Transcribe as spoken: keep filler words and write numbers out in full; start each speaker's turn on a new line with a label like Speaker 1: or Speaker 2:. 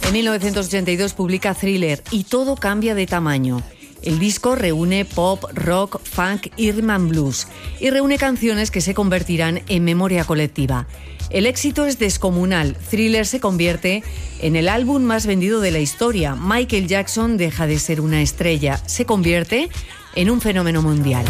Speaker 1: En mil novecientos ochenta y dos publica Thriller y todo cambia de tamaño. El disco reúne pop, rock, funk y rhythm and blues y reúne canciones que se convertirán en memoria colectiva. El éxito es descomunal. Thriller se convierte en el álbum más vendido de la historia. Michael Jackson deja de ser una estrella, se convierte en un fenómeno mundial.